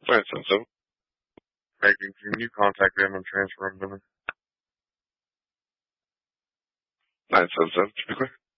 977. Megan, can you contact them and transfer them to me? 977, to be clear.